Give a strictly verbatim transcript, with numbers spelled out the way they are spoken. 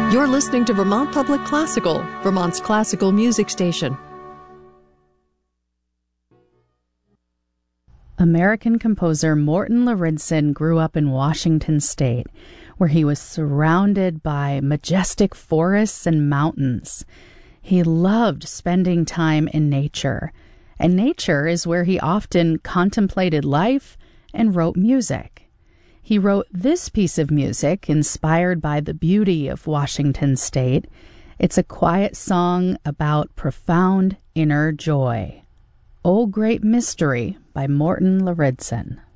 You're listening to Vermont Public Classical, Vermont's classical music station. American composer Morton Lauridsen grew up in Washington State, where he was surrounded by majestic forests and mountains. He loved spending time in nature, and nature is where he often contemplated life and wrote music. He wrote this piece of music inspired by the beauty of Washington State. It's a quiet song about profound inner joy. O Great Mystery by Morton Lauridsen.